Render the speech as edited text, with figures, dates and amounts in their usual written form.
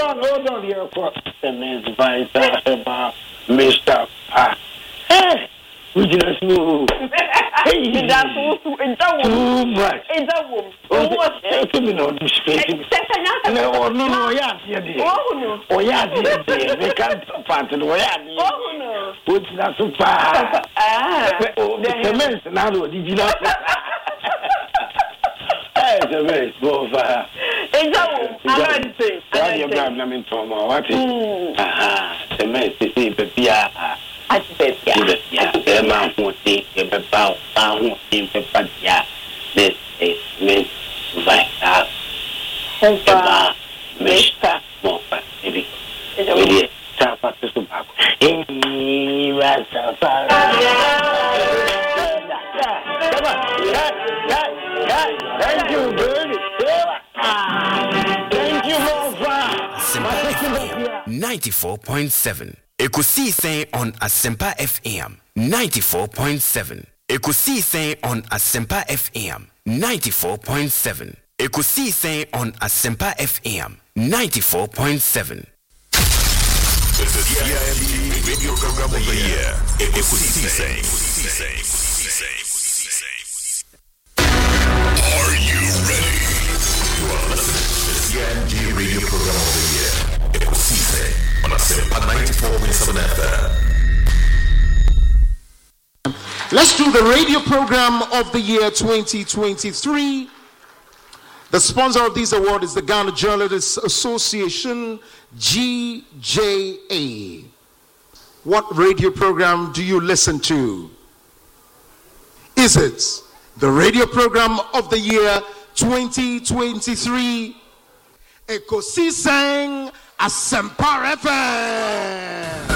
on here for the men's vice about Mr. Hey, we just move. Hey, that's too much. It's a woman. Oh, you know, this space. No, yeah, oh, yeah, they can't part of the way. Oh, no. What's not so far? The men's now, did you not? It's a very small fire. It's a woman. What is the mess to see the Pia? I said, the man who takes the bow, who seems to Patia. This is Miss Vita. Mr. Mofa, maybe. It's a really tough to tobacco. Hey, thank you, baby. Thank you, Mofa. 94.7. Ekusi say on Asempa FM 94.7. Ekusi say on Asempa FM 94.7. Ekusi say on Asempa FM 94.7. This is CIMB Radio Program of the Year. Ekusi say. Are you ready? You are listening to the CIMB Radio Program of the Year. Ekusi say. On Asempa 94.7 FM. Let's do the radio program of the year 2023. The sponsor of this award is the Ghana Journalists Association, GJA. What radio program do you listen to? Is it the radio program of the year 2023? Ekusi Sang Asempa FM.